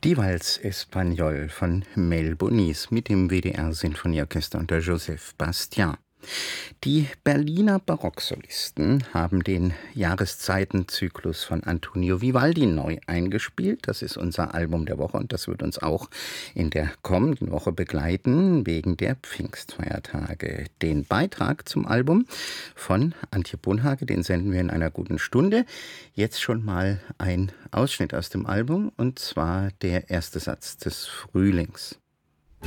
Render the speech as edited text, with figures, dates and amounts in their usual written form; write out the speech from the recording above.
Die Valse Espagnole von Mel Bonis mit dem WDR-Sinfonieorchester unter Joseph Bastian. Die Berliner Barocksolisten haben den Jahreszeitenzyklus von Antonio Vivaldi neu eingespielt. Das ist unser Album der Woche und das wird uns auch in der kommenden Woche begleiten, wegen der Pfingstfeiertage. Den Beitrag zum Album von Antje Bunhage, den senden wir in einer guten Stunde. Jetzt schon mal ein Ausschnitt aus dem Album, und zwar der erste Satz des Frühlings.